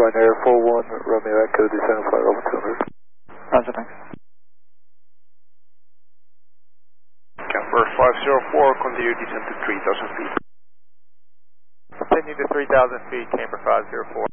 Ryanair 41, Romeo Echo, descend flight level 200. Roger, thanks. Camber 504, continue descend to 3,000 feet. Continue to 3,000 feet, Camber 504.